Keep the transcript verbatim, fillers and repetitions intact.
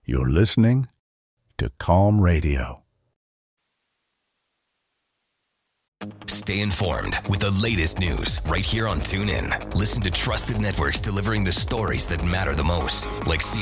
You're listening to Calm Radio. Stay informed with the latest news right here on TuneIn. Listen to trusted networks delivering the stories that matter the most, like C